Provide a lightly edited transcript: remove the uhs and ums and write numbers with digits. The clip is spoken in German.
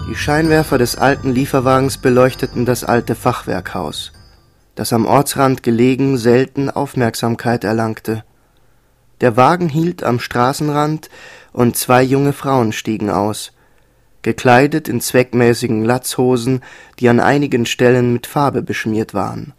Die Scheinwerfer des alten Lieferwagens beleuchteten das alte Fachwerkhaus, das am Ortsrand gelegen selten Aufmerksamkeit erlangte. Der Wagen hielt am Straßenrand und 2 junge Frauen stiegen aus, gekleidet in zweckmäßigen Latzhosen, die an einigen Stellen mit Farbe beschmiert waren.